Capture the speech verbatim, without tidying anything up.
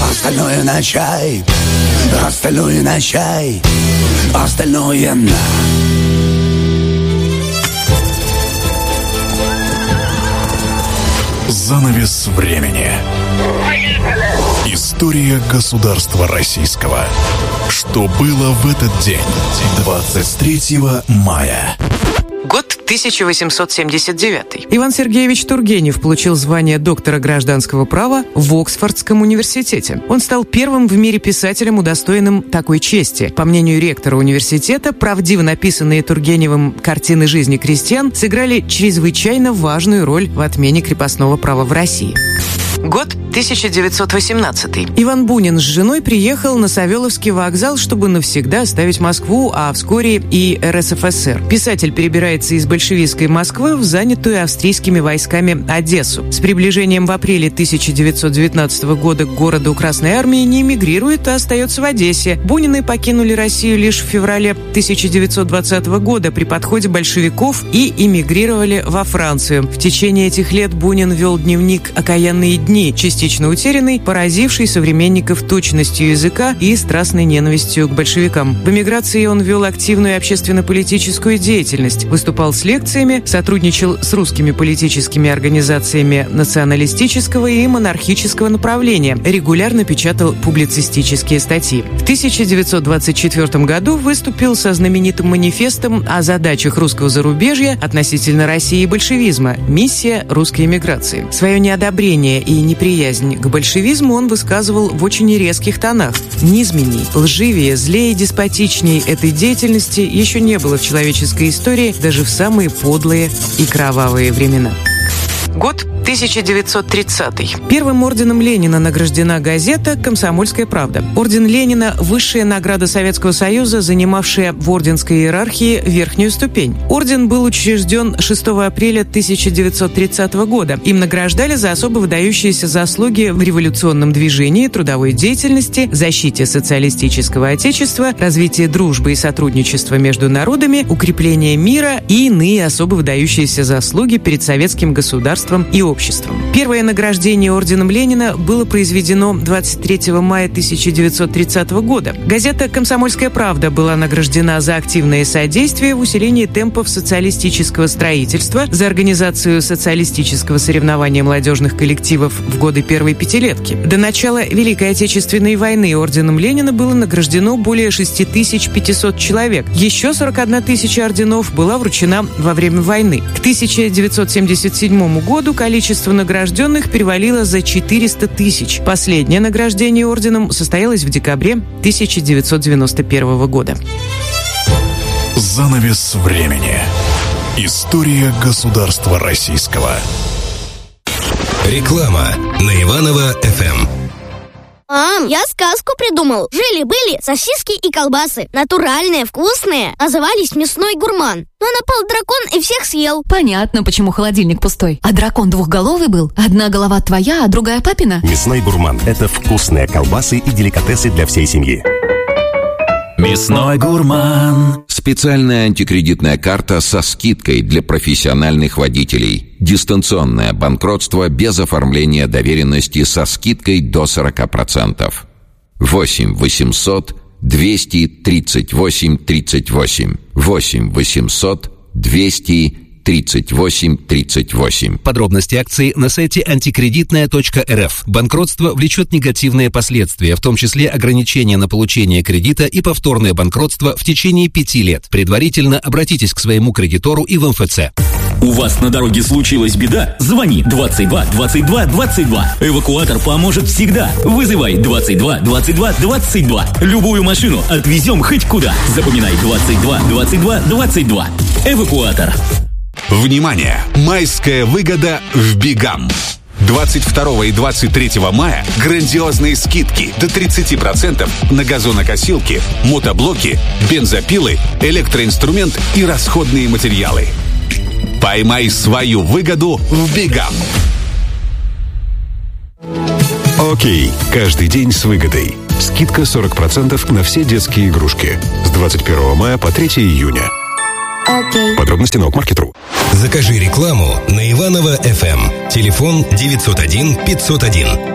остальное на чай, остальное на чай, остальное на... Занавес времени. История государства российского. Что было в этот день, двадцать третьего мая? Год тысяча восемьсот семьдесят девятый. Иван Сергеевич Тургенев получил звание доктора гражданского права в Оксфордском университете. Он стал первым в мире писателем, удостоенным такой чести. По мнению ректора университета, правдиво написанные Тургеневым картины жизни крестьян сыграли чрезвычайно важную роль в отмене крепостного права в России. Год тысяча девятьсот восемнадцатый. Иван Бунин с женой приехал на Савеловский вокзал, чтобы навсегда оставить Москву, а вскоре и эр эс эф эс эр. Писатель перебирается из большевистской Москвы в занятую австрийскими войсками Одессу. С приближением в апреле тысяча девятьсот девятнадцатого года к городу Красной Армии не эмигрирует, а остается в Одессе. Бунины покинули Россию лишь в феврале тысяча девятьсот двадцатого года при подходе большевиков и эмигрировали во Францию. В течение этих лет Бунин вел дневник «Окаянные дни», частично утерянный, поразивший современников точностью языка и страстной ненавистью к большевикам. В эмиграции он вел активную общественно-политическую деятельность, выступал с лекциями, сотрудничал с русскими политическими организациями националистического и монархического направления, регулярно печатал публицистические статьи. В тысяча девятьсот двадцать четвёртом году выступил со знаменитым манифестом о задачах русского зарубежья относительно России и большевизма «Миссия русской эмиграции». Свое неодобрение и неприязнь к большевизму он высказывал в очень резких тонах. Низменней, лживее, злее и деспотичней этой деятельности еще не было в человеческой истории даже в самые подлые и кровавые времена. Год тысяча девятьсот тридцатый. Первым орденом Ленина награждена газета «Комсомольская правда». Орден Ленина – высшая награда Советского Союза, занимавшая в орденской иерархии верхнюю ступень. Орден был учрежден шестого апреля тысяча девятьсот тридцатого года. Им награждали за особо выдающиеся заслуги в революционном движении, трудовой деятельности, защите социалистического отечества, развитии дружбы и сотрудничества между народами, укреплении мира и иные особо выдающиеся заслуги перед советским государством и обществом. Обществом. Первое награждение орденом Ленина было произведено двадцать третьего мая тысяча девятьсот тридцатого года. Газета «Комсомольская правда» была награждена за активное содействие в усилении темпов социалистического строительства, за организацию социалистического соревнования молодежных коллективов в годы первой пятилетки. До начала Великой Отечественной войны орденом Ленина было награждено более шесть тысяч пятьсот человек. Еще сорок одна тысяча орденов была вручена во время войны. К тысяча девятьсот семьдесят седьмому году количество Количество награжденных перевалило за четыреста тысяч. Последнее награждение орденом состоялось в декабре тысяча девятьсот девяносто первого года. Занавес времени. История государства российского. Реклама на Иваново эф эм. Мам, я сказку придумал. Жили-были сосиски и колбасы. Натуральные, вкусные. Назывались «Мясной гурман». Но напал дракон и всех съел. Понятно, почему холодильник пустой. А дракон двухголовый был? Одна голова твоя, а другая папина? «Мясной гурман» – это вкусные колбасы и деликатесы для всей семьи. «Мясной гурман». Специальная антикредитная карта со скидкой для профессиональных водителей. Дистанционное банкротство без оформления доверенности со скидкой до сорок процентов. восемь восемьсот двести тридцать восемь тридцать восемь. восемь восемьсот двести тридцать восемь тридцать восемь. Подробности акции на сайте антикредитная точка эр эф. Банкротство влечет негативные последствия, в том числе ограничения на получение кредита и повторное банкротство в течение пяти лет. Предварительно обратитесь к своему кредитору и в эм эф цэ. У вас на дороге случилась беда? Звони двадцать два двадцать два двадцать два. Эвакуатор поможет всегда. Вызывай двадцать два двадцать два двадцать два. Любую машину отвезем хоть куда. Запоминай двадцать два двадцать два двадцать два. Эвакуатор. Внимание! Майская выгода в Бигам. двадцать второго и двадцать третьего мая грандиозные скидки до тридцати процентов на газонокосилки, мотоблоки, бензопилы, электроинструмент и расходные материалы. Поймай свою выгоду в Бигам. Окей, каждый день с выгодой. Скидка сорок процентов на все детские игрушки. С двадцать первого мая по третьего июня. Окей. Подробности на окмаркет точка ру. Закажи рекламу на Иваново эф эм. Телефон девятьсот один пятьсот один.